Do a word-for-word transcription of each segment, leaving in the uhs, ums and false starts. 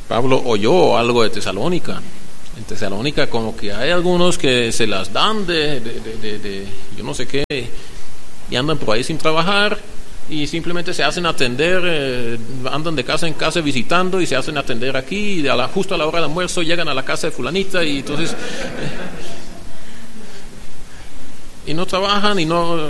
Pablo oyó algo de Tesalónica. En Tesalónica como que hay algunos que se las dan de, de, de, de, de yo no sé qué, y andan por ahí sin trabajar y simplemente se hacen atender, eh, andan de casa en casa visitando y se hacen atender aquí, y a la, justo a la hora del almuerzo llegan a la casa de fulanita y entonces eh, y no trabajan y no.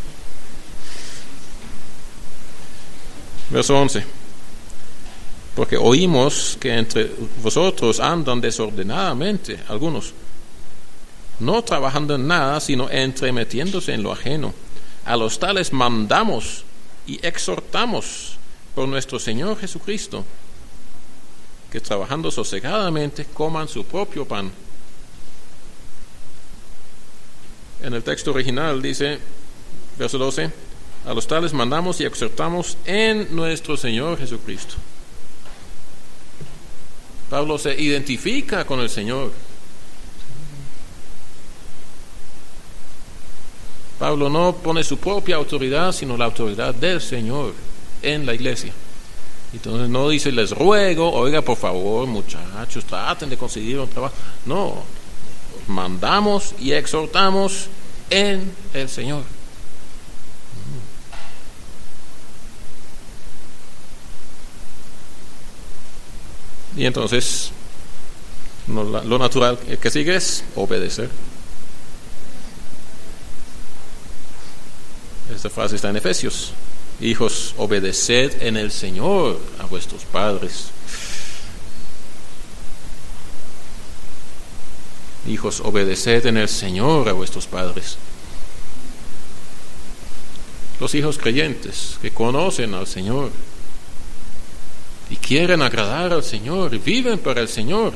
Verso once. Porque oímos que entre vosotros andan desordenadamente algunos, no trabajando en nada, sino entremetiéndose en lo ajeno. A los tales mandamos y exhortamos por nuestro Señor Jesucristo, que trabajando sosegadamente coman su propio pan. En el texto original dice, verso doce, a los tales mandamos y exhortamos en nuestro Señor Jesucristo. Pablo se identifica con el Señor. Pablo no pone su propia autoridad, sino la autoridad del Señor en la iglesia. Entonces no dice, les ruego, oiga, por favor, muchachos, traten de conseguir un trabajo. No, mandamos y exhortamos en el Señor. Y entonces lo natural que sigue es obedecer. Esta frase está en Efesios. Hijos, obedeced en el Señor a vuestros padres. Hijos, obedeced en el Señor a vuestros padres. Los hijos creyentes que conocen al Señor y quieren agradar al Señor y viven para el Señor,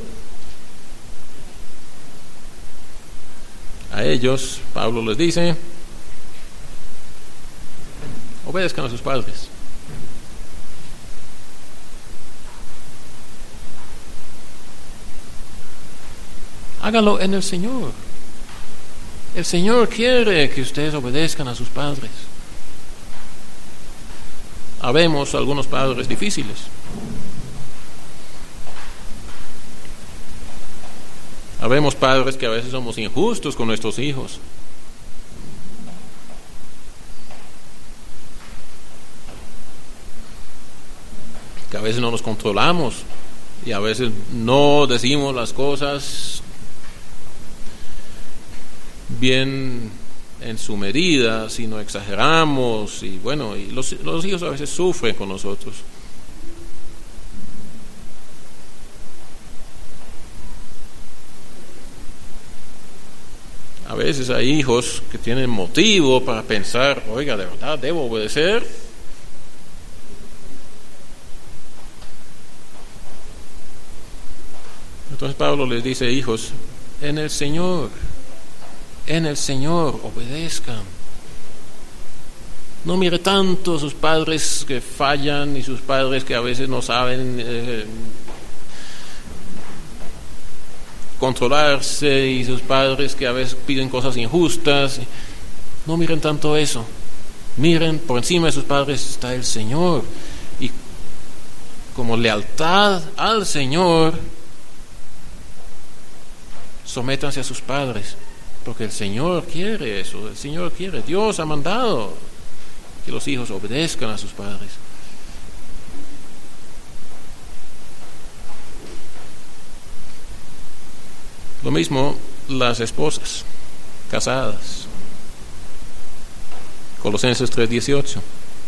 a ellos Pablo les dice, obedezcan a sus padres. Háganlo en el Señor. El Señor quiere que ustedes obedezcan a sus padres. Habemos algunos padres difíciles. Habemos padres que a veces somos injustos con nuestros hijos. Que a veces no nos controlamos y a veces no decimos las cosas bien en su medida, sino exageramos, y bueno, y los, los hijos a veces sufren con nosotros. A veces hay hijos que tienen motivo para pensar, oiga, de verdad debo obedecer. Entonces Pablo les dice, hijos, en el Señor, en el Señor obedezcan. No mire tanto a sus padres que fallan y sus padres que a veces no saben eh, controlarse, y sus padres que a veces piden cosas injustas. No miren tanto eso. Miren, por encima de sus padres está el Señor, y como lealtad al Señor, sométanse a sus padres, porque el Señor quiere eso. El Señor quiere, Dios ha mandado que los hijos obedezcan a sus padres. Lo mismo las esposas casadas. Colosenses tres dieciocho.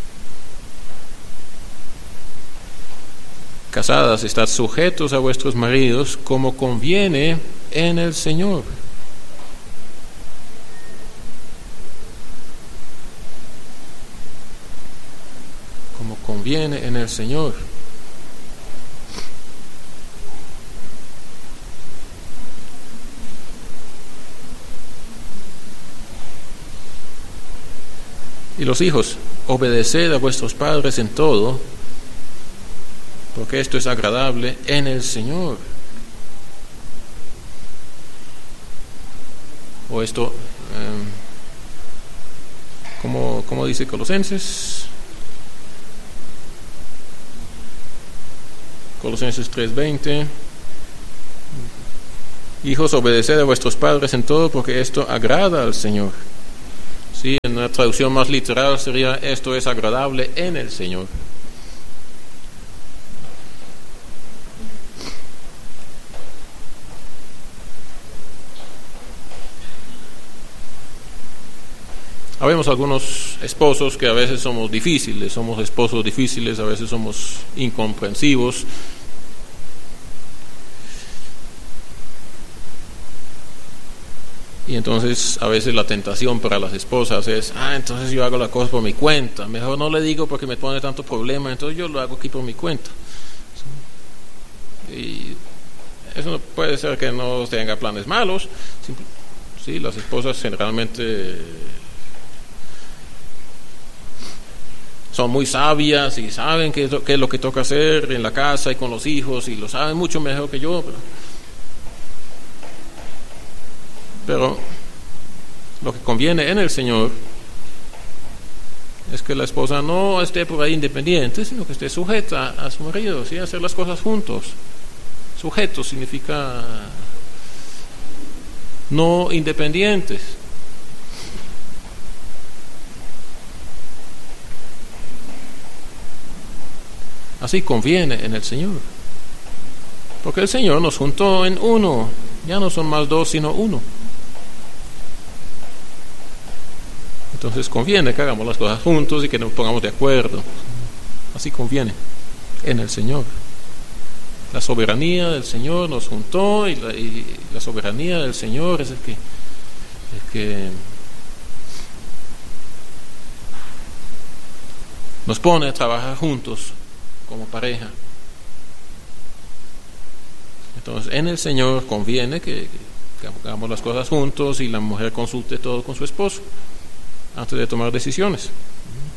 Casadas, estad sujetos a vuestros maridos como conviene en el Señor. Como conviene en el Señor. Y los hijos, obedeced a vuestros padres en todo, porque esto es agradable en el Señor. O esto, eh, ¿cómo, cómo dice Colosenses? Colosenses tres veinte. Hijos, obedeced a vuestros padres en todo, porque esto agrada al Señor. Sí, en una traducción más literal sería: esto es agradable en el Señor. Habemos algunos esposos que a veces somos difíciles, somos esposos difíciles, a veces somos incomprensivos. Y entonces a veces la tentación para las esposas es: ah, entonces yo hago la cosa por mi cuenta, mejor no le digo porque me pone tanto problema, entonces yo lo hago aquí por mi cuenta. Y eso puede ser que no tenga planes malos. Sí, las esposas generalmente son muy sabias y saben qué es, lo, qué es lo que toca hacer en la casa y con los hijos, y lo saben mucho mejor que yo. Pero, pero lo que conviene en el Señor es que la esposa no esté por ahí independiente, sino que esté sujeta a su marido, ¿sí? Hacer las cosas juntos. Sujetos significa no independientes. Así conviene en el Señor, porque el Señor nos juntó en uno. Ya no son más dos, sino uno. Entonces conviene que hagamos las cosas juntos y que nos pongamos de acuerdo. Así conviene en el Señor. La soberanía del Señor nos juntó, y la, y la soberanía del Señor es el que, el que nos pone a trabajar juntos como pareja. Entonces en el Señor conviene que, que hagamos las cosas juntos y la mujer consulte todo con su esposo antes de tomar decisiones.